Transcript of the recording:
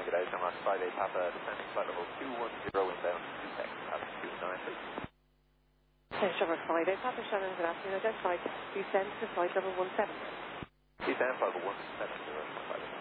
Good day, Sunrise Friday, Papa, descending flight level 210 inbound, 2 seconds, altitude 9 feet. Sunrise Friday, Papa Shannon, good afternoon, identified, descend to flight level 17. Descend flight level 170, Friday.